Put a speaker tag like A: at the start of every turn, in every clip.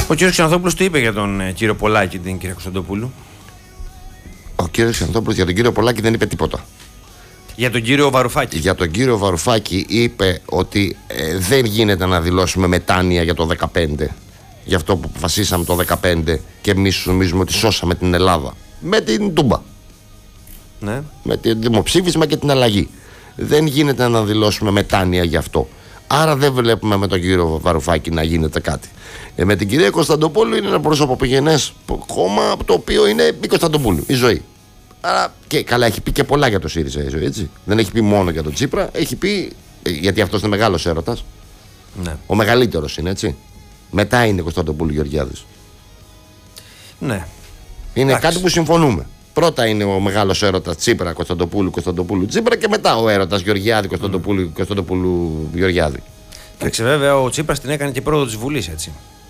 A: Ο κύριος Ξανθόπουλος τι είπε για τον κύριο Πολάκη, την κυρία Κωνσταντοπούλου?
B: Ο κύριος Ξανθόπουλος για τον κύριο Πολάκη δεν είπε τίποτα.
A: Για τον κύριο Βαρουφάκη.
B: Για τον κύριο Βαρουφάκη είπε ότι δεν γίνεται να δηλώσουμε μετάνοια για το 2015. Για αυτό που αποφασίσαμε το 2015 και εμείς νομίζουμε ότι σώσαμε την Ελλάδα. Με την Τούμπα.
A: Ναι.
B: Με το δημοψήφισμα και την αλλαγή. Δεν γίνεται να δηλώσουμε μετάνοια γι' αυτό. Άρα δεν βλέπουμε με τον κύριο Βαρουφάκη να γίνεται κάτι. Με την κυρία Κωνσταντοπούλου είναι ένα προσωποπηγενές κόμμα το οποίο είναι η Κωνσταντοπούλου, η ζωή. Άρα και καλά, έχει πει και πολλά για το ΣΥΡΙΖΑ η ζωή, έτσι. Δεν έχει πει μόνο για τον Τσίπρα, έχει πει. Γιατί αυτός είναι μεγάλος έρωτας.
A: Ναι.
B: Ο μεγαλύτερος είναι, έτσι. Μετά είναι Κωνσταντοπούλου Γεωργιάδης.
A: Ναι.
B: Είναι
A: Εντάξει.
B: κάτι που συμφωνούμε. Πρώτα είναι ο μεγάλος έρωτας Τσίπρα, Κωνσταντοπούλου, Τσίπρα και μετά ο έρωτας Γεωργιάδη, Κωνσταντοπούλου, Γεωργιάδη.
A: Εντάξει, βέβαια ο Τσίπρας την έκανε και πρόεδρο της Βουλής, έτσι.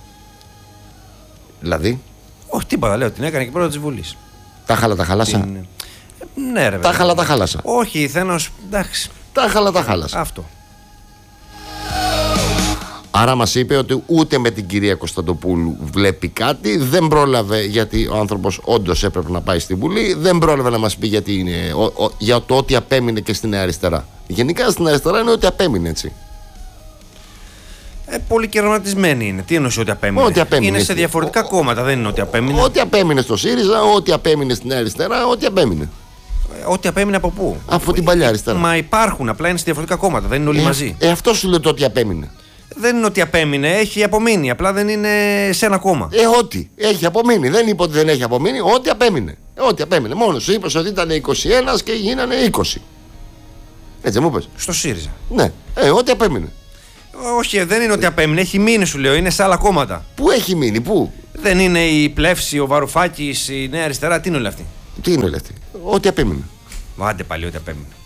B: Δηλαδή,
A: Όχι, τίποτα, λέω, την έκανε και πρόεδρο της Βουλής.
B: τα χάλασα.
A: Ναι, ρε βέβαια.
B: Τα χάλασα.
A: Όχι, θένος, εντάξει.
B: Τα χάλασα.
A: Αυτό.
B: Άρα μας είπε ότι ούτε με την κυρία Κωνσταντοπούλου βλέπει κάτι, δεν πρόλαβε, γιατί ο άνθρωπος όντως έπρεπε να πάει στη Βουλή, δεν πρόλαβε να μας πει γιατί είναι, για το ότι απέμεινε και στην αριστερά. Γενικά στην αριστερά είναι ότι απέμεινε, έτσι.
A: Πολύ κερματισμένη είναι. Τι εννοείς ότι απέμεινε?
B: Ότι απέμεινε.
A: Είναι σε διαφορετικά κόμματα, δεν είναι ότι απέμεινε.
B: Ότι απέμεινε στο ΣΥΡΙΖΑ, ότι απέμεινε στην αριστερά, ότι απέμεινε.
A: Ότι απέμεινε από πού?
B: Από την παλιά αριστερά.
A: Μα υπάρχουν, απλά είναι σε διαφορετικά κόμματα, δεν είναι όλοι μαζί.
B: Αυτό σου λέω το ότι απέμεινε.
A: Δεν είναι ότι απέμεινε, έχει απομείνει. Απλά δεν είναι σε ένα κόμμα.
B: Ότι έχει απομείνει. Δεν είπε ότι δεν έχει απομείνει, ότι απέμεινε. Ότι απέμεινε. Μόνο σου είπε ότι ήταν 21 και γίνανε 20. Έτσι μου είπες.
A: Στο ΣΥΡΙΖΑ.
B: Ναι, ότι απέμεινε.
A: Όχι, δεν είναι ότι απέμεινε, έχει μείνει, σου λέω, είναι σε άλλα κόμματα.
B: Πού έχει μείνει, πού?
A: Δεν είναι η Πλεύση, ο Βαρουφάκης, η Νέα Αριστερά, τι είναι όλοι αυτοί?
B: Τι είναι όλοι αυτοί? Ότι απέμεινε.
A: Άντε πάλι, ότι απέμεινε.